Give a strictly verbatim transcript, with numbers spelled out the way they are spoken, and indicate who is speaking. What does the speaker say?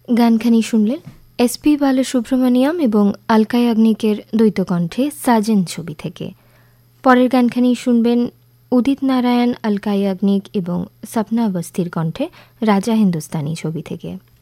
Speaker 1: গানখানি শুনলেন S P বালসুব্রমণিয়াম এবং আলকা ইয়াগনিকের দ্বৈতকণ্ঠে সাজেন ছবি থেকে। পরের গানখানি শুনবেন উদিত নারায়ণ, আলকা ইয়াগনিক এবং স্বপ্না অবস্থির কণ্ঠে রাজা হিন্দুস্তানি ছবি থেকে।